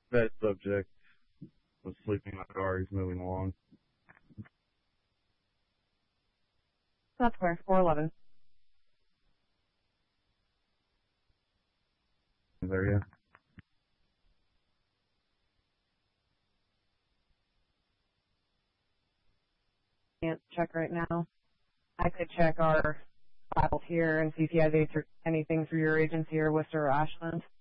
That subject was sleeping in my car. He's moving along. That's square, 411. There, yeah. Can't check right now. I could check our files here and see if you have anything through your agency or Worcester or Ashland.